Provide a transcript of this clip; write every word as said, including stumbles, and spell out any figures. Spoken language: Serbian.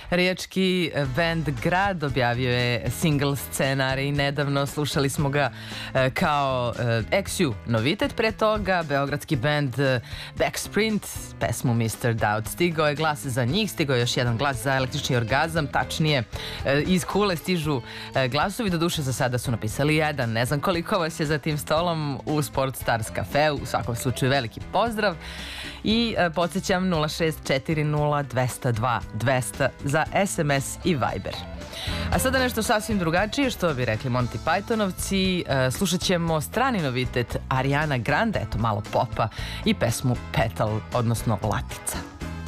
Riječki band Grad objavio je single scenarij. Nedavno slušali smo ga kao X U novitet. Pre toga beogradski band Backsprint, pesmu mister Doubt. Stigao je glas za njih, stigao je još jedan glas za Električni orgazam. Tačnije, iz Kule stižu glasovi. Do duše za sada su napisali jedan. Ne znam koliko vas je za tim stolom u Sport Stars Cafe. U svakom slučaju veliki pozdrav. I podsjećam nula šest četiri nula dvesta dva dvesta za S M S i Viber. A sada nešto sasvim drugačije, što bi rekli Monty Pythonovci. Slušat ćemo strani novitet Ariana Grande, eto malo popa, i pesmu Petal, odnosno Latica.